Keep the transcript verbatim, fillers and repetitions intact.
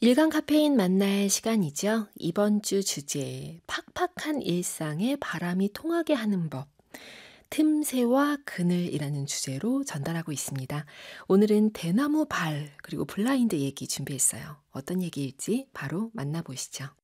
일간 카페인 만날 시간이죠. 이번 주 주제, 팍팍한 일상에 바람이 통하게 하는 법. 틈새와 그늘이라는 주제로 전달하고 있습니다. 오늘은 대나무 발, 그리고 블라인드 얘기 준비했어요. 어떤 얘기일지 바로 만나보시죠.